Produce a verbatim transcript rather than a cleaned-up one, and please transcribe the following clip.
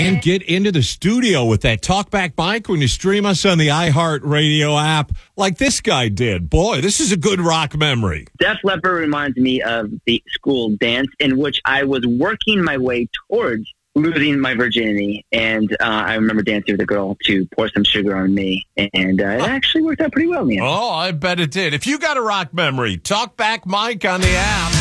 and get into the studio with that talkback mic when you stream us on the iHeartRadio app like this guy did. Boy, this is a good rock memory. Def Leppard reminds me of the school dance in which I was working my way towards losing my virginity. And uh, I remember dancing with a girl to Pour Some Sugar on Me. And uh, it actually worked out pretty well, man. Oh, I bet it did. If you got a rock memory, talk back Mike on the app.